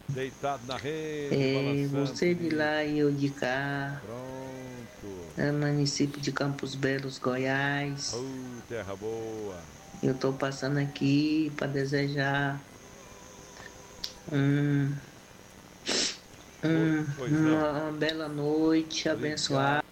Deitado na rede, balançando, Você de querido. lá e eu de cá, Pronto. município de Campos Belos, Goiás. Terra boa. Eu estou passando aqui para desejar um, Pois não. uma bela noite Obrigado. abençoada.